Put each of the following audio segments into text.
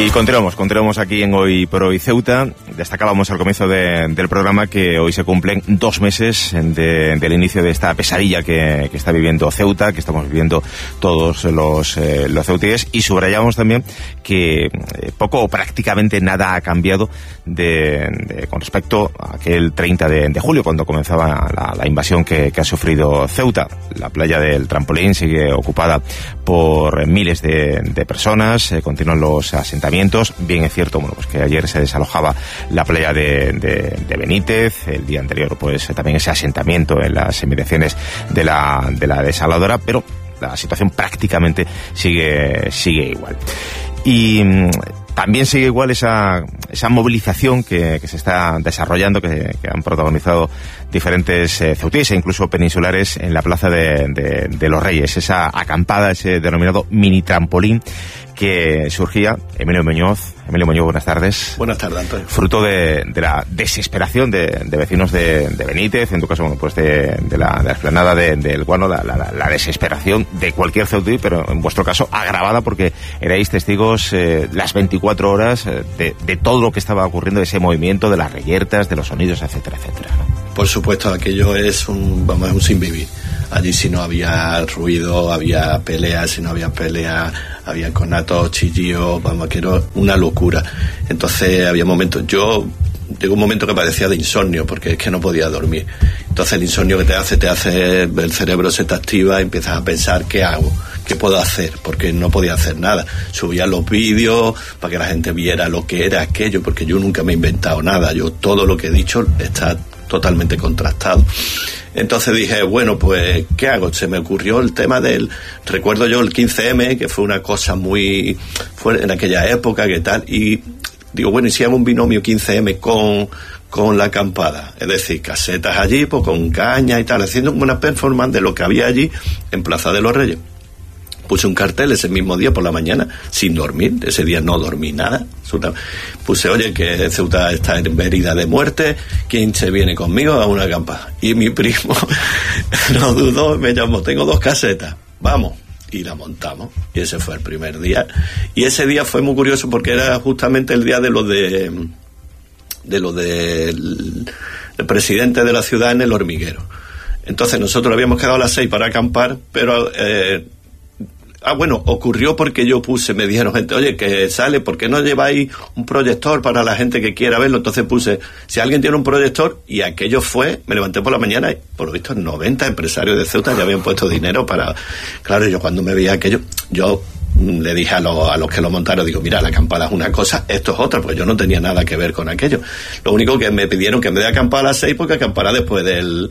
Y continuamos aquí en Hoy por Hoy Ceuta. Destacábamos al comienzo del programa que hoy se cumplen 2 meses del inicio de esta pesadilla que está viviendo Ceuta, que estamos viviendo todos los ceutíes, y subrayamos también que poco o prácticamente nada ha cambiado con respecto a aquel 30 de julio, cuando comenzaba la invasión que ha sufrido Ceuta. La playa del Trampolín sigue ocupada por miles de personas, continúan los asentamientos. Bien es cierto, bueno, pues que ayer se desalojaba la playa de Benítez, el día anterior pues también ese asentamiento en las inmediaciones de la desaladora, pero la situación prácticamente sigue igual. Y también sigue igual esa movilización que se está desarrollando, que han protagonizado diferentes ceutíes e incluso peninsulares en la Plaza de los Reyes, esa acampada, ese denominado mini trampolín que surgía. Emilio Muñoz, buenas tardes. Buenas tardes, Antonio. Fruto de la desesperación de vecinos de Benítez, en tu caso, bueno, pues de la explanada del Guano, la desesperación de cualquier ceutí, pero en vuestro caso agravada porque erais testigos las 24 horas de todo lo que estaba ocurriendo, de ese movimiento, de las reyertas, de los sonidos, etcétera, etcétera, ¿no? Por supuesto, aquello es un sin vivir. Allí si no había ruido, había peleas, si no había peleas, había conatos, chillíos, que era una locura. Entonces había momentos, llegó un momento que padecía de insomnio, porque es que no podía dormir. Entonces el insomnio que te hace, el cerebro se te activa y empiezas a pensar, ¿qué hago? ¿Qué puedo hacer? Porque no podía hacer nada. Subía los vídeos para que la gente viera lo que era aquello, porque yo nunca me he inventado nada. Todo lo que he dicho está totalmente contrastado. Entonces dije, bueno, pues, ¿qué hago? Se me ocurrió el tema recuerdo yo el 15M, que fue una cosa fue en aquella época, que tal, y digo, bueno, ¿y si hago un binomio 15M con la acampada? Es decir, casetas allí, pues con caña y tal, haciendo una performance de lo que había allí en Plaza de los Reyes. Puse un cartel ese mismo día por la mañana, sin dormir. Ese día no dormí nada. Puse, oye, que Ceuta está en herida de muerte, ¿quién se viene conmigo a una acampada? Y mi primo no dudó, me llamó, tengo 2 casetas, vamos. Y la montamos. Y ese fue el primer día. Y ese día fue muy curioso porque era justamente el día de lo del presidente de la ciudad en el Hormiguero. Entonces nosotros habíamos quedado a las 6 para acampar, pero bueno, ocurrió porque me dijeron gente, oye, que sale, ¿por qué no lleváis un proyector para la gente que quiera verlo? Entonces puse, si alguien tiene un proyector, y aquello me levanté por la mañana y por lo visto 90 empresarios de Ceuta ya habían puesto dinero para... Claro, yo cuando me veía aquello, yo le dije a los que lo montaron, digo, mira, la acampada es una cosa, esto es otra, pues yo no tenía nada que ver con aquello. Lo único que me pidieron que en vez de acampar a las 6, porque acampara después de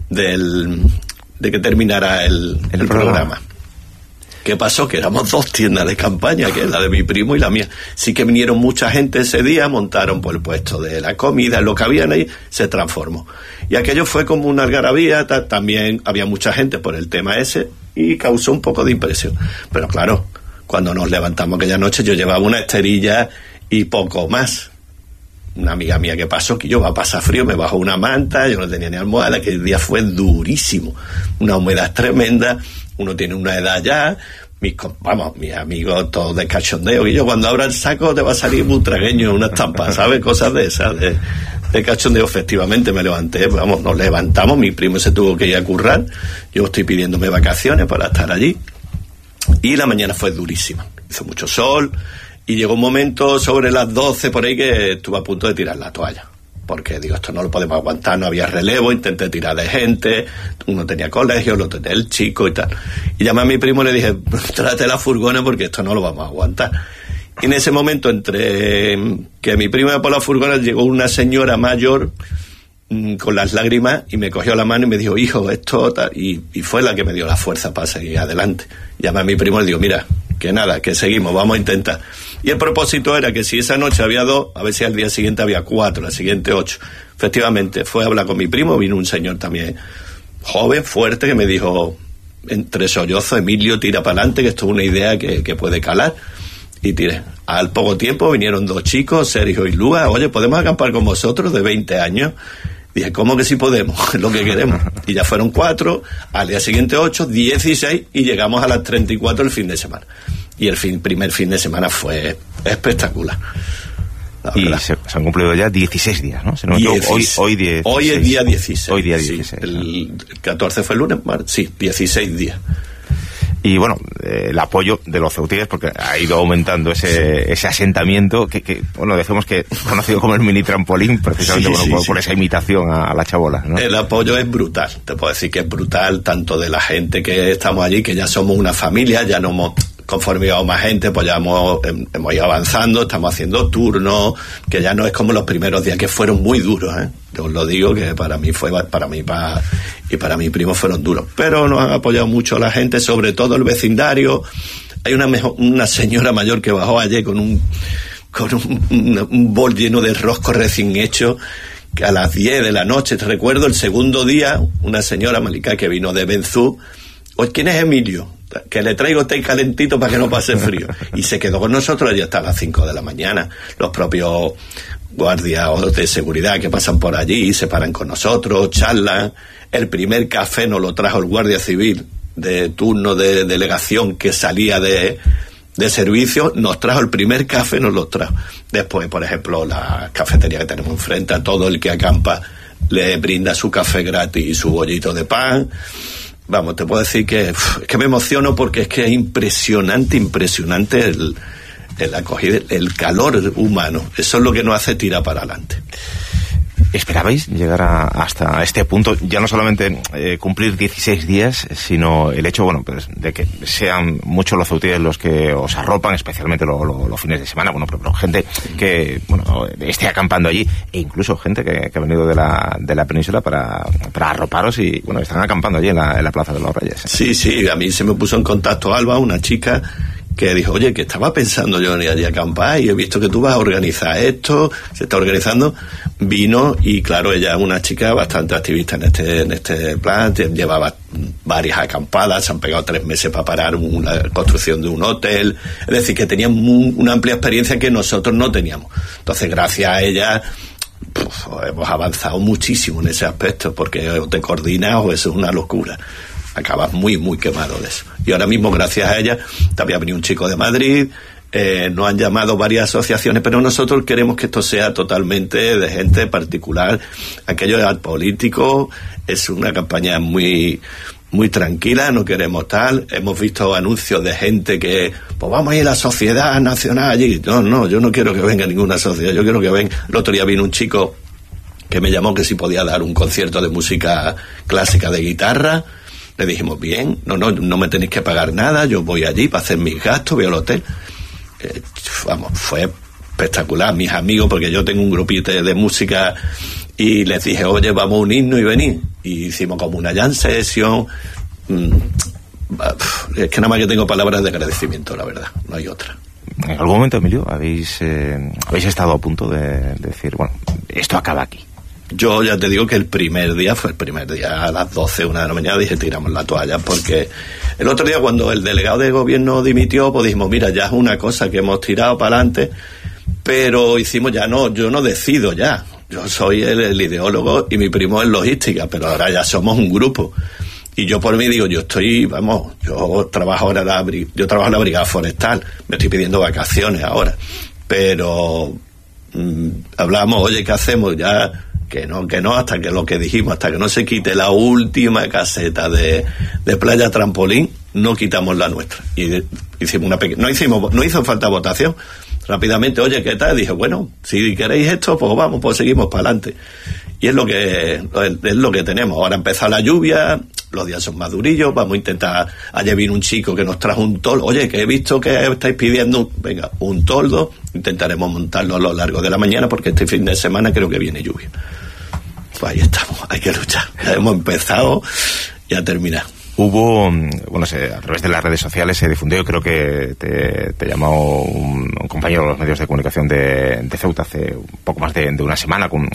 que terminara el programa. ¿Qué pasó? Que éramos 2 tiendas de campaña, que es la de mi primo y la mía. Sí que vinieron mucha gente ese día, montaron por el puesto de la comida, lo que habían ahí se transformó. Y aquello fue como una algarabía, también había mucha gente por el tema ese y causó un poco de impresión. Pero claro, cuando nos levantamos aquella noche yo llevaba una esterilla y poco más. Una amiga mía que pasó, que yo va a pasar frío, me bajó una manta, yo no tenía ni almohada, que el día fue durísimo. Una humedad tremenda, uno tiene una edad ya, mis amigos todos de cachondeo, y yo cuando abra el saco te va a salir butragueño una estampa, ¿sabes? Cosas de esas, de cachondeo. Efectivamente me levanté, nos levantamos, mi primo se tuvo que ir a currar, yo estoy pidiéndome vacaciones para estar allí, y la mañana fue durísima, hizo mucho sol, y llegó un momento sobre las 12 por ahí que estuve a punto de tirar la toalla. Porque digo, esto no lo podemos aguantar, no había relevo, intenté tirar de gente, uno tenía colegio, lo tenía el chico y tal. Y llamé a mi primo y le dije, tráete la furgona porque esto no lo vamos a aguantar. Y en ese momento, entre que mi primo iba por la furgona, llegó una señora mayor con las lágrimas y me cogió la mano y me dijo, hijo, esto tal, y fue la que me dio la fuerza para seguir adelante. Llamé a mi primo y le digo, mira, que nada, que seguimos, vamos a intentar. Y el propósito era que si esa noche había 2, a ver si al día siguiente había 4, la siguiente 8. Efectivamente, fue a hablar con mi primo, vino un señor también joven, fuerte, que me dijo, entre sollozos, Emilio, tira para adelante, que esto es una idea que puede calar. Y tiré. Al poco tiempo vinieron 2 chicos, Sergio y Lua, oye, ¿podemos acampar con vosotros de 20 años? Dije, ¿cómo que sí podemos? Es lo que queremos. Y ya fueron 4, al día siguiente 8, 16 y llegamos a las 34 el fin de semana. y el primer fin de semana fue espectacular. Y se han cumplido ya 16 días, ¿no? Hoy es día 16. Hoy día 16. Sí, el 14 fue el lunes, sí, 16 días. Y bueno, el apoyo de los ceutíes, porque ha ido aumentando ese asentamiento que bueno, decimos que es conocido como el mini trampolín, precisamente por esa imitación a la chabola, ¿no? El apoyo es brutal, te puedo decir que es brutal, tanto de la gente que estamos allí, que ya somos una familia, ya no hemos, conforme íbamos más gente, pues ya hemos ido avanzando, estamos haciendo turnos, que ya no es como los primeros días, que fueron muy duros, ¿eh? Yo os lo digo, que para mí y para mi primo fueron duros, pero nos han apoyado mucho la gente, sobre todo el vecindario. Hay una señora mayor que bajó ayer con un bol lleno de rosco recién hecho, que a las 10 de la noche, te recuerdo, el segundo día, una señora Malika que vino de Benzú. ¿Quién es Emilio? Que le traigo té calentito para que no pase frío. Y se quedó con nosotros allí hasta las 5 de la mañana. Los propios guardias de seguridad que pasan por allí se paran con nosotros, charlan. El primer café nos lo trajo el guardia civil de turno de delegación que salía de servicio, nos trajo el primer café, nos lo trajo. Después, por ejemplo, la cafetería que tenemos enfrente, a todo el que acampa le brinda su café gratis y su bollito de pan. Vamos, te puedo decir que me emociono porque es que es impresionante el acogida, el calor humano. Eso es lo que nos hace tirar para adelante. ¿Esperabais llegar hasta este punto? Ya no solamente cumplir 16 días, sino el hecho, bueno, pues de que sean muchos los ceutíes los que os arropan, especialmente los fines de semana, bueno, pero gente que, bueno, esté acampando allí, e incluso gente que ha venido de la península para arroparos y, bueno, están acampando allí en la Plaza de los Reyes. Sí, a mí se me puso en contacto Alba, una chica que dijo, oye, que estaba pensando yo en ir allí a acampar y he visto que tú vas a organizar esto, se está organizando. Vino y claro, ella es una chica bastante activista en este plan, llevaba varias acampadas, se han pegado 3 meses para parar una construcción de un hotel, es decir, que tenían una amplia experiencia que nosotros no teníamos. Entonces, gracias a ella, hemos avanzado muchísimo en ese aspecto, porque o te coordinas o eso es una locura. Acabas muy, muy quemado de eso. Y ahora mismo, gracias a ella, también ha venido un chico de Madrid, nos han llamado varias asociaciones, pero nosotros queremos que esto sea totalmente de gente particular. Aquello es político, es una campaña muy, muy tranquila, no queremos tal. Hemos visto anuncios de gente que, pues vamos a ir a la Sociedad Nacional allí. No, yo no quiero que venga ninguna sociedad, yo quiero que venga. El otro día vino un chico que me llamó que si podía dar un concierto de música clásica de guitarra. Le dijimos, bien, no me tenéis que pagar nada, yo voy allí para hacer mis gastos, voy al hotel. Vamos, fue espectacular. Mis amigos, porque yo tengo un grupito de música, y les dije, oye, vamos a unirnos y venir. Y hicimos como una jam session. Es que nada más que tengo palabras de agradecimiento, la verdad, no hay otra. ¿En algún momento, Emilio, habéis estado a punto de decir, bueno, esto acaba aquí? Yo ya te digo que el primer día a las 12, 1 de la mañana, dije, tiramos la toalla, porque el otro día cuando el delegado de gobierno dimitió, pues dijimos, mira, ya es una cosa que hemos tirado para adelante, pero hicimos yo no decido ya, yo soy el ideólogo y mi primo es logística, pero ahora ya somos un grupo. Y yo por mí digo, yo trabajo en la Brigada Forestal, me estoy pidiendo vacaciones ahora, pero hablamos, oye, ¿qué hacemos? Ya que no, hasta que lo que dijimos, hasta que no se quite la última caseta de Playa Trampolín, no quitamos la nuestra. Y hicimos no hizo falta votación. Rápidamente, oye, ¿qué tal? Dije, bueno, si queréis esto, pues vamos, pues seguimos para adelante. Y es lo que tenemos. Ahora empezó la lluvia, los días son más durillos, vamos a intentar. Ayer vino un chico que nos trajo un toldo. Oye, que he visto que estáis pidiendo, venga, un toldo. Intentaremos montarlo a lo largo de la mañana, porque este fin de semana creo que viene lluvia. Pues ahí estamos, hay que luchar. Ya hemos empezado y a terminar. Hubo, bueno, a través de las redes sociales se difundió, creo que te llamó un compañero de los medios de comunicación de Ceuta hace un poco más de una semana con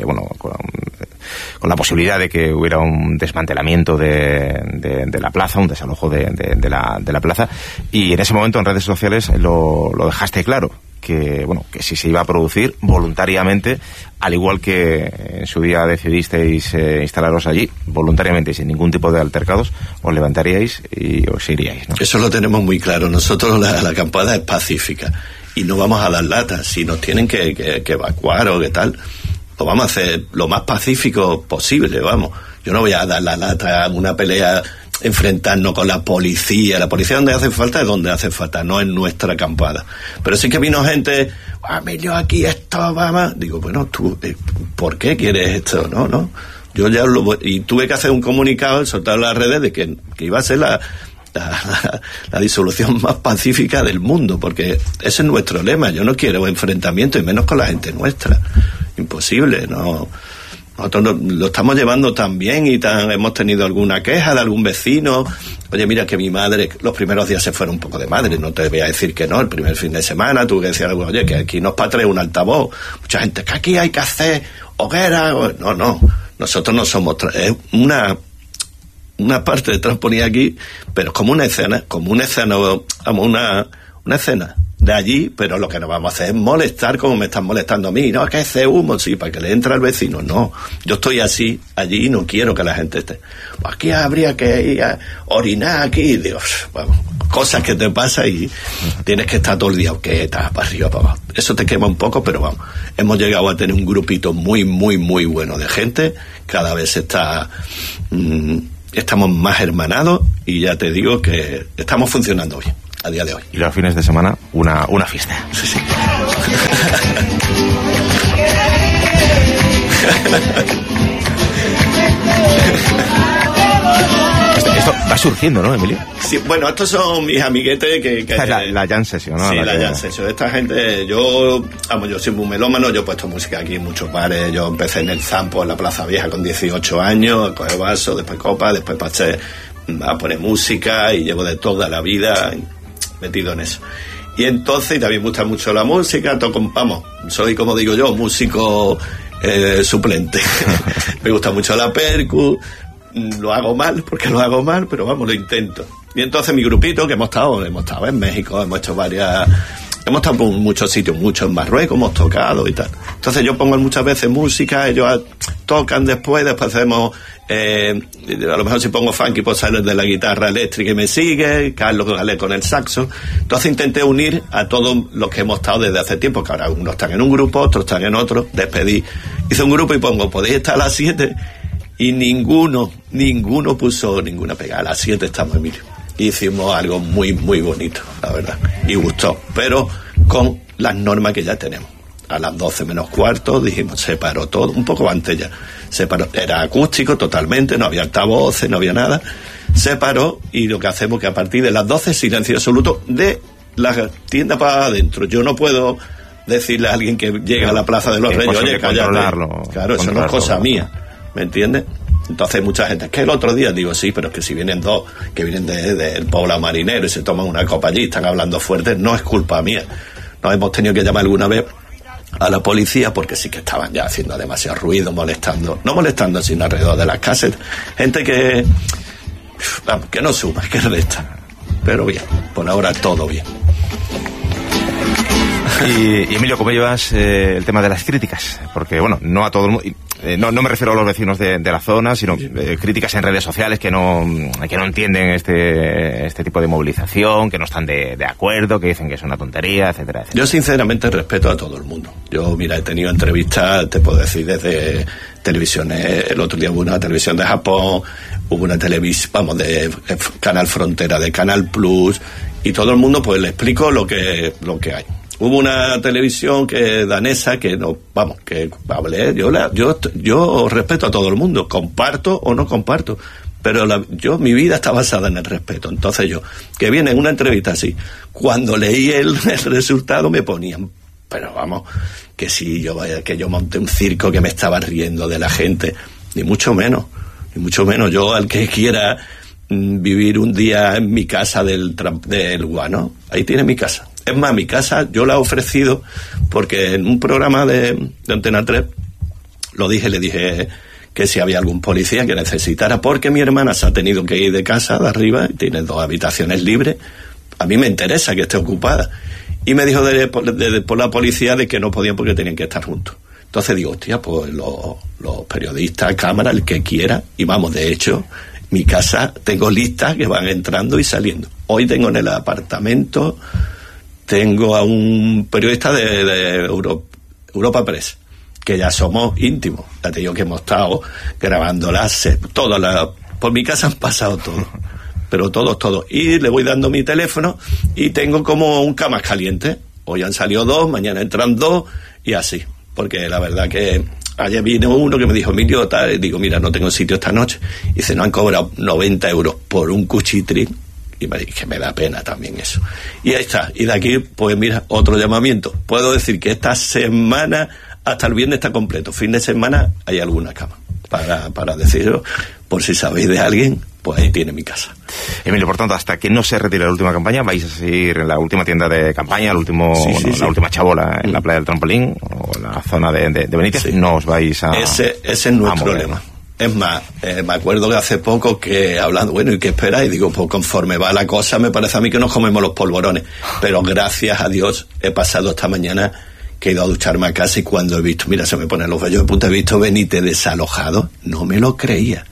la posibilidad de que hubiera un desmantelamiento de la plaza, un desalojo de la plaza, y en ese momento en redes sociales lo dejaste claro, que si se iba a producir voluntariamente, al igual que en su día decidisteis instalaros allí, voluntariamente y sin ningún tipo de altercados, os levantaríais y os iríais, ¿no? Eso lo tenemos muy claro. Nosotros la acampada es pacífica y no vamos a dar lata. Si nos tienen que evacuar o qué tal, lo vamos a hacer lo más pacífico posible, vamos. Yo no voy a dar la lata a una pelea, enfrentarnos con la policía. La policía donde hace falta es donde hace falta, no en nuestra acampada. Pero sí que vino gente, Emilio, aquí esto, vamos. Digo, bueno, tú, ¿por qué quieres esto? No. Yo ya y tuve que hacer un comunicado, soltar en las redes de que iba a ser la disolución más pacífica del mundo, porque ese es nuestro lema. Yo no quiero enfrentamiento, y menos con la gente nuestra. Imposible, no. Nosotros lo estamos llevando tan bien y hemos tenido alguna queja de algún vecino. Oye, mira que mi madre, los primeros días se fueron un poco de madre, no te voy a decir que no, el primer fin de semana tuve que decir algo, oye, que aquí nos traer un altavoz. Mucha gente, que aquí hay que hacer hoguera. No, nosotros no somos, es una parte de transponir aquí, pero es como una escena, una escena de allí, pero lo que nos vamos a hacer es molestar como me están molestando a mí. No, es que ese humo, sí, para que le entre al vecino. No, yo estoy así allí y no quiero que la gente esté. Aquí habría que ir a orinar aquí. Dios, vamos, cosas que te pasan y tienes que estar todo el día, que estás para arriba, para abajo. Eso te quema un poco, pero vamos, hemos llegado a tener un grupito muy, muy, muy bueno de gente. Cada vez estamos más hermanados y ya te digo que estamos funcionando bien a día de hoy. Y los fines de semana, una fiesta. Sí. Esto va surgiendo, ¿no, Emilio? Sí, bueno, estos son mis amiguetes que Esta es la Jam Session, ¿no? Sí, la Jam Session. Esta gente, yo soy muy melómano, yo he puesto música aquí en muchos bares. Yo empecé en el Zampo, en la Plaza Vieja, con 18 años, a coger vaso, después copa, después pasé a poner música y llevo de toda la vida metido en eso. Y entonces también me gusta mucho la música, soy, como digo yo, músico suplente. Me gusta mucho la percu, lo hago mal, pero vamos, lo intento. Y entonces mi grupito, que hemos estado en México, hemos estado por muchos sitios, mucho en Marruecos, hemos tocado y tal. Entonces yo pongo muchas veces música, ellos tocan después hacemos, a lo mejor si pongo funky, pues sale de la guitarra eléctrica y me sigue, Carlos Galé con el saxo. Entonces intenté unir a todos los que hemos estado desde hace tiempo, que ahora unos están en un grupo, otros están en otro. Hice un grupo y pongo, podéis estar a las 7, y ninguno puso ninguna pega. A las 7 estamos, Emilio. Hicimos algo muy, muy bonito, la verdad, y gustó, pero con las normas que ya tenemos. A las 12 menos cuarto dijimos, se paró todo, un poco antes ya, se paró, era acústico totalmente, no había altavoces, no había nada, se paró, y lo que hacemos que a partir de las 12, silencio absoluto de la tienda para adentro. Yo no puedo decirle a alguien que llega a la Plaza de los Reyes, oye, cállate. Claro, eso no es cosa mía, ¿me entiendes? Entonces hay mucha gente, es que el otro día digo, sí, pero es que si vienen dos que vienen del poblado marinero y se toman una copa allí, están hablando fuerte, no es culpa mía. Nos hemos tenido que llamar alguna vez a la policía porque sí que estaban ya haciendo demasiado ruido, no molestando sino alrededor de las casas, gente que no suma, que resta, pero bien, por ahora todo bien. Y Emilio, ¿cómo llevas el tema de las críticas? Porque, bueno, no a todo el mundo, no me refiero a los vecinos de la zona, sino críticas en redes sociales que no entienden este tipo de movilización, que no están de acuerdo, que dicen que es una tontería, etcétera, etcétera. Yo sinceramente respeto a todo el mundo. Yo, mira, he tenido entrevistas, te puedo decir, desde televisiones. El otro día hubo una televisión de Japón, hubo una televisión, de Canal Frontera, de Canal Plus, y todo el mundo pues le explico lo que hay. Hubo una televisión danesa que hablé, yo respeto a todo el mundo, comparto o no comparto, pero mi vida está basada en el respeto. Entonces que viene en una entrevista así, cuando leí el resultado me ponían, pero vamos, que si que yo monté un circo, que me estaba riendo de la gente, ni mucho menos. Yo, al que quiera vivir un día en mi casa del Guano, ahí tiene mi casa. Es más, mi casa yo la he ofrecido porque en un programa de Antena 3 le dije que si había algún policía que necesitara, porque mi hermana se ha tenido que ir de casa de arriba y tiene 2 habitaciones libres. A mí me interesa que esté ocupada. Y me dijo por la policía de que no podían porque tenían que estar juntos. Entonces digo, hostia, pues los periodistas, cámara, el que quiera, y vamos, de hecho, mi casa tengo listas que van entrando y saliendo. Hoy tengo en el apartamento, tengo a un periodista de Europa Press, que ya somos íntimos. Ya te digo que hemos estado grabándolas, por mi casa han pasado todo, pero todos. Y le voy dando mi teléfono y tengo como un camas caliente. Hoy han salido 2, mañana entran 2 y así. Porque la verdad que ayer vino uno que me dijo, Emilio, tal, y digo, mira, no tengo sitio esta noche. Y dice, no han cobrado 90 euros por un cuchitril. Y me dije, me da pena también eso. Y ahí está. Y de aquí, pues mira, otro llamamiento. Puedo decir que esta semana, hasta el viernes está completo. Fin de semana hay alguna cama. Para deciros, por si sabéis de alguien, pues ahí tiene mi casa. Emilio, por tanto, hasta que no se retire la última campaña, vais a seguir en la última tienda de campaña, la última chabola en la playa del Trampolín, o en la zona de Benítez, sí. No os vais a... Ese es nuestro lema. Es más, me acuerdo que hace poco que hablando, bueno, ¿y qué esperáis? Y digo, pues conforme va la cosa, me parece a mí que nos comemos los polvorones. Pero gracias a Dios, he pasado esta mañana que he ido a ducharme a casa y cuando he visto, mira, se me ponen los vellos de punta, he visto Benítez desalojado, no me lo creía.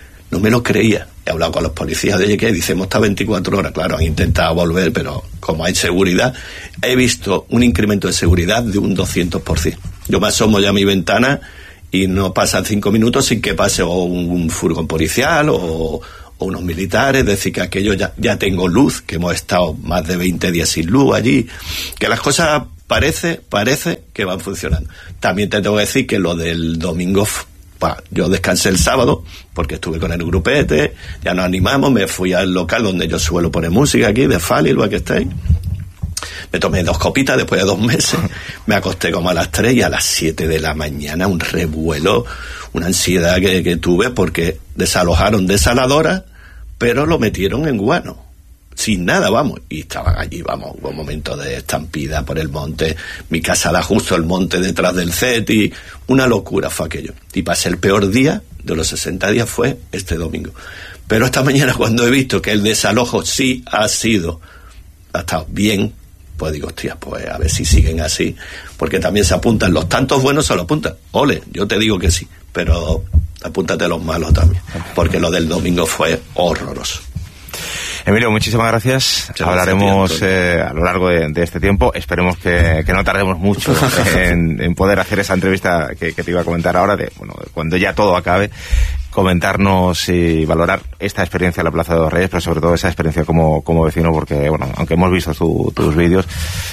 He hablado con los policías de que dice, hemos estado 24 horas, claro, han intentado volver, pero como hay seguridad, he visto un incremento de seguridad de un 200%. Yo me asomo ya a mi ventana y no pasan 5 minutos sin que pase o un furgón policial o unos militares, es decir, que aquello ya tengo luz, que hemos estado más de 20 días sin luz allí, que las cosas parece que van funcionando. También te tengo que decir que lo del domingo, yo descansé el sábado porque estuve con el grupete, ya nos animamos, me fui al local donde yo suelo poner música aquí, de Fali, el Backstage. Me tomé 2 copitas después de 2 meses, me acosté como a las 3 y a las 7 de la mañana un revuelo, una ansiedad que tuve porque desalojaron desaladoras, pero lo metieron en guano. Sin nada, vamos, y estaban allí, vamos, hubo un momento de estampida por el monte, mi casa da justo el monte detrás del CET y una locura fue aquello. Y pasé el peor día de los 60 días fue este domingo. Pero esta mañana cuando he visto que el desalojo sí ha estado bien, pues digo, hostia, pues a ver si siguen así, porque también se apuntan, los tantos buenos se lo apuntan, ole, yo te digo que sí, pero apúntate los malos también, porque lo del domingo fue horroroso. Emilio, muchísimas gracias. Hablaremos a lo largo de este tiempo. Esperemos que no tardemos mucho en poder hacer esa entrevista que te iba a comentar ahora, cuando ya todo acabe, comentarnos y valorar esta experiencia en la Plaza de los Reyes, pero sobre todo esa experiencia como vecino, porque, aunque hemos visto tus vídeos,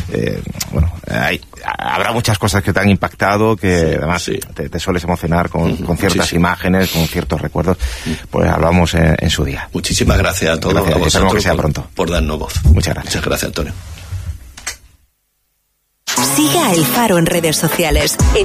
habrá muchas cosas que te han impactado, que además te sueles emocionar con ciertas imágenes, con ciertos recuerdos. Pues hablamos en su día. Muchísimas gracias a todos. Gracias, a vosotros que sea pronto. Por darnos voz. Muchas gracias. Muchas gracias, Antonio. Siga El Faro en redes sociales. En